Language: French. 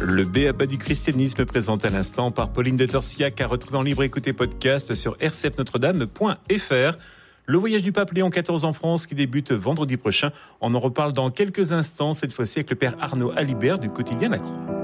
Le B.A.B.A. du christianisme présenté à l'instant par Pauline de Torsiac à retrouver en libre écoute et podcast sur rcfnotredame.fr. Le voyage du pape Léon XIV en France qui débute vendredi prochain. On en reparle dans quelques instants, cette fois-ci avec le père Arnaud Alibert du quotidien La Croix.